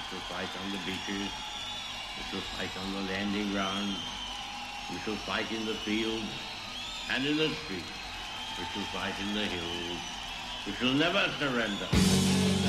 shall fight on the beaches. We shall fight on the landing ground. We shall fight in the fields and in the streets. We shall fight in the hills. We shall never surrender.